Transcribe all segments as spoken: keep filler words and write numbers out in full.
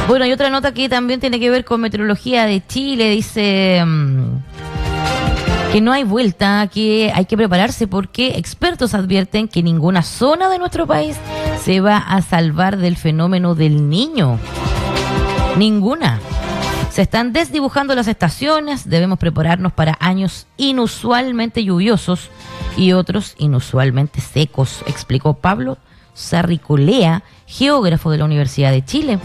Bueno, y otra nota que también tiene que ver con meteorología de Chile, dice um, que no hay vuelta, que hay que prepararse porque expertos advierten que ninguna zona de nuestro país se va a salvar del fenómeno del Niño. Ninguna. Se están desdibujando las estaciones, debemos prepararnos para años inusualmente lluviosos y otros inusualmente secos, explicó Pablo Sarricolea, geógrafo de la Universidad de Chile.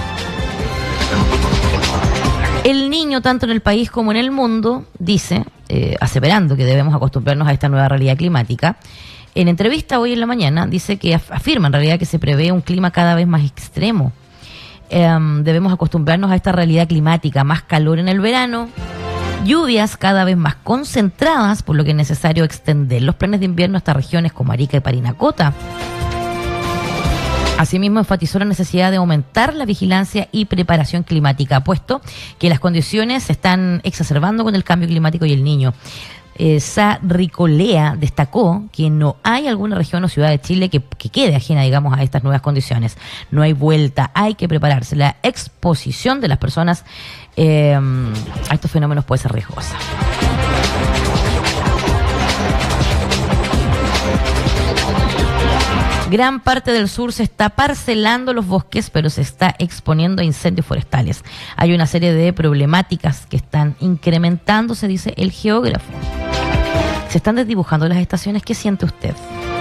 El Niño, tanto en el país como en el mundo, dice, eh, aseverando que debemos acostumbrarnos a esta nueva realidad climática. En entrevista hoy en la mañana dice que af- afirma en realidad que se prevé un clima cada vez más extremo. Um, debemos acostumbrarnos a esta realidad climática, más calor en el verano, lluvias cada vez más concentradas, por lo que es necesario extender los planes de invierno hasta regiones como Arica y Parinacota. Asimismo, enfatizó la necesidad de aumentar la vigilancia y preparación climática, puesto que las condiciones se están exacerbando con el cambio climático y el Niño. Eh, Sarricolea destacó que no hay alguna región o ciudad de Chile que, que quede ajena, digamos, a estas nuevas condiciones. No hay vuelta, hay que prepararse. La exposición de las personas eh, a estos fenómenos puede ser riesgosa. Gran parte del sur se está parcelando los bosques, pero se está exponiendo a incendios forestales. Hay una serie de problemáticas que están incrementándose, dice el geógrafo. Se están desdibujando las estaciones. ¿Qué siente usted?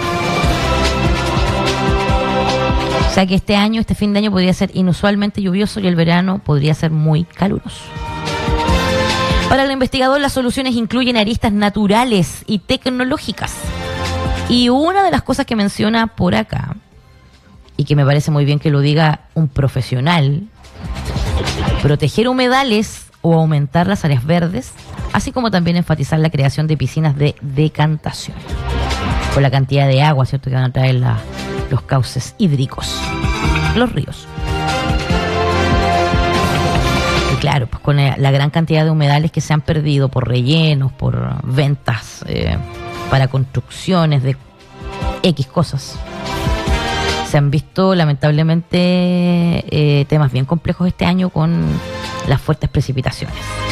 O sea que este año, este fin de año podría ser inusualmente lluvioso y el verano podría ser muy caluroso. Para el investigador, las soluciones incluyen aristas naturales y tecnológicas. Y una de las cosas que menciona por acá, y que me parece muy bien que lo diga un profesional, proteger humedales o aumentar las áreas verdes, así como también enfatizar la creación de piscinas de decantación, con la cantidad de agua, ¿cierto?, que van a traer la, los cauces hídricos, los ríos. Y claro, pues con la gran cantidad de humedales que se han perdido por rellenos, por ventas, eh, para construcciones de X cosas. Se han visto lamentablemente eh, temas bien complejos este año con las fuertes precipitaciones.